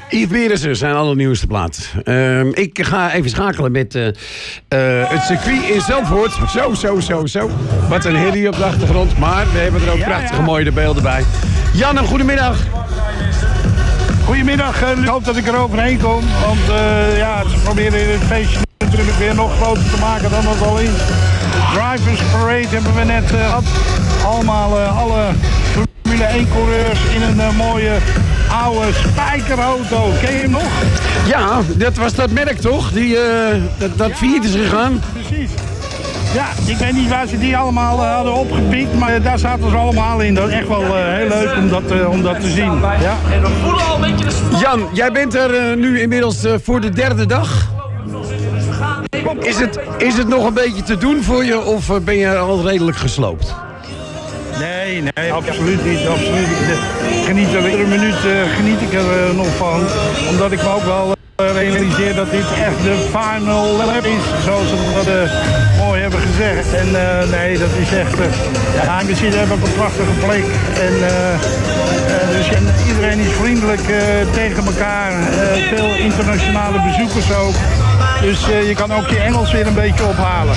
Yves Berensen, zijn allernieuwste plaat. Ik ga even schakelen met het circuit in Zandvoort. Zo. Wat een herrie op de achtergrond. Maar we hebben er ook prachtige mooie beelden bij. Jan, een goedemiddag. Goedemiddag, ik hoop dat ik er overheen kom. Want ze proberen het feestje natuurlijk weer nog groter te maken dan het al is. Drivers Parade hebben we net gehad. Allemaal alle Formule 1 coureurs in een mooie oude spijkerauto. Ken je hem nog? Ja, dat was dat merk toch? Dat Fiat is gegaan. Precies. Ja, ik weet niet waar ze die allemaal hadden opgepikt, maar daar zaten ze allemaal in. Dat is echt wel heel leuk om dat te zien. Ja. Jan, jij bent er nu inmiddels voor de derde dag. Is het nog een beetje te doen voor je of ben je al redelijk gesloopt? Nee, absoluut niet. Geniet er iedere minuut geniet ik er nog van. Omdat ik me ook wel realiseer dat dit echt de final lap is. Zoals ze dat mooi hebben gezegd. En nee, dat is echt... we zitten op een prachtige plek. Dus iedereen is vriendelijk tegen elkaar. Veel internationale bezoekers ook. Dus je kan ook je Engels weer een beetje ophalen.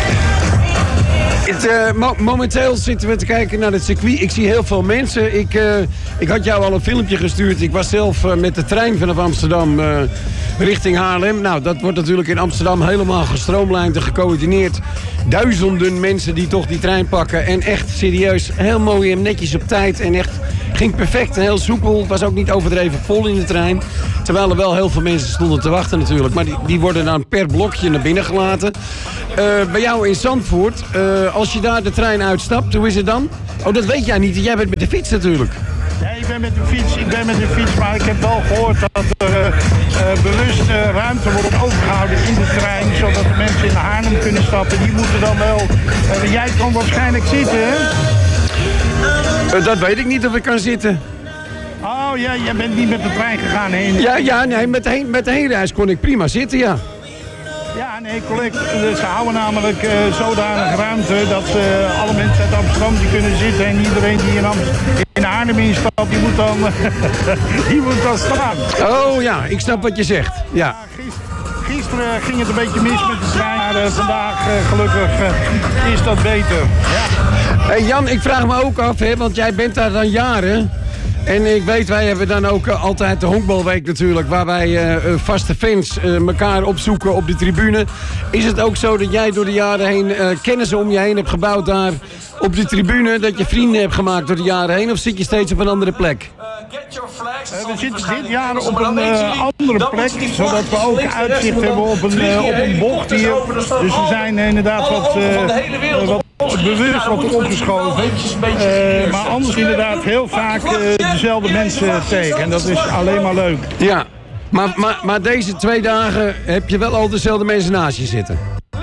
Momenteel zitten we te kijken naar het circuit. Ik zie heel veel mensen. Ik had jou al een filmpje gestuurd. Ik was zelf met de trein vanaf Amsterdam richting Haarlem. Nou, dat wordt natuurlijk in Amsterdam helemaal gestroomlijnd en gecoördineerd. Duizenden mensen die toch die trein pakken. En echt serieus heel mooi en netjes op tijd. En echt ging perfect en heel soepel. Het was ook niet overdreven vol in de trein. Terwijl er wel heel veel mensen stonden te wachten natuurlijk. Maar die worden dan per blokje naar binnen gelaten. Bij jou in Zandvoort, als je daar de trein uitstapt, hoe is het dan? Oh, dat weet jij niet. Jij bent met de fiets natuurlijk. Nee, ik ben met de fiets, maar ik heb wel gehoord dat er bewust ruimte wordt overgehouden in de trein, zodat de mensen in Haarlem kunnen stappen. Die moeten dan wel... jij kan waarschijnlijk zitten, hè? Dat weet ik niet of ik kan zitten. Oh ja, jij bent niet met de trein gegaan heen? Nee, met de heenreis kon ik prima zitten, ja. Ja, nee, correct. Ze houden namelijk zodanig ruimte dat alle mensen uit Amsterdam die kunnen zitten en iedereen die in Arnhem instapt, die moet dan staan. Oh ja, ik snap wat je zegt. Ja. Gisteren ging het een beetje mis met de trein, maar vandaag gelukkig is dat beter. Ja. Hey Jan, ik vraag me ook af, hè, want jij bent daar dan jaren. En ik weet, wij hebben dan ook altijd de honkbalweek natuurlijk, waar wij vaste fans elkaar opzoeken op de tribune. Is het ook zo dat jij door de jaren heen kennissen om je heen hebt gebouwd daar op de tribune? Dat je vrienden hebt gemaakt door de jaren heen? Of zit je steeds op een andere plek? We zitten dit jaar op een andere plek, zodat we ook uitzicht hebben op een bocht hier. Dus we zijn inderdaad wat bewust wat opgeschoven. Maar anders inderdaad heel vaak dezelfde mensen tegen. En dat is alleen maar leuk. Ja, maar deze 2 dagen heb je wel al dezelfde mensen naast je zitten?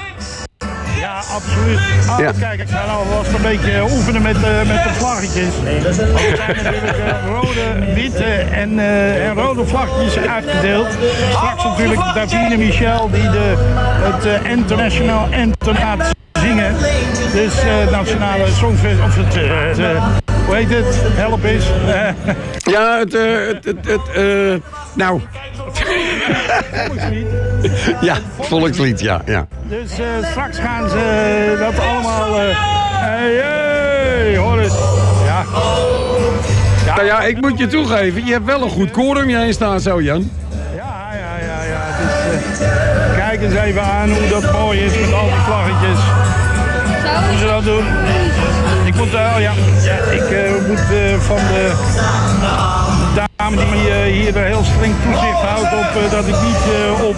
Ja, absoluut. Oh, ja. Kijk, ik ga alvast een beetje oefenen met de vlaggetjes. Er zijn natuurlijk rode, witte en rode vlaggetjes uitgedeeld. Straks natuurlijk Davine Michel die het International Anthem gaat zingen. Dus nationale songfestival, of hoe heet het? Help eens. Ja, nou... Volkslied. Ja, volkslied, ja. Dus straks gaan ze dat allemaal... hey, hoor eens. Ja. Nou ja, ik moet je toegeven, je hebt wel een goed koor om je heen staan zo, Jan. Ja. Dus, kijk eens even aan hoe dat mooi is met al die vlaggetjes. Hoe ze dat doen. Ik moet, moet van de dame die hier heel streng toezicht houdt op dat ik niet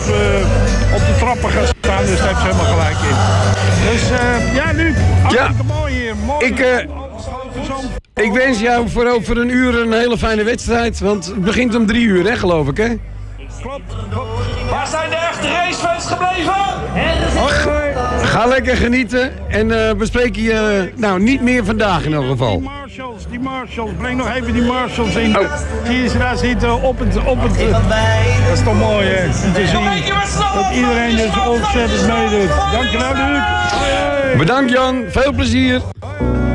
op de trappen ga staan. Dus daar heeft ze helemaal gelijk in. Dus ja, Luc, hartstikke mooi hier. Mooi. Ik wens jou voor over een uur een hele fijne wedstrijd. Want het begint om 3 uur, hè, geloof ik, hè? Klopt. Waar zijn de echte racefans gebleven? Ga lekker genieten en we spreken je niet meer vandaag in elk geval. Die Marshalls, breng nog even die Marshalls in. Die ze daar zitten op het dat is toch mooi, hè, om te zien dat iedereen dus ontzettend meedoet. Dankjewel, Luc. Bedankt Jan, veel plezier.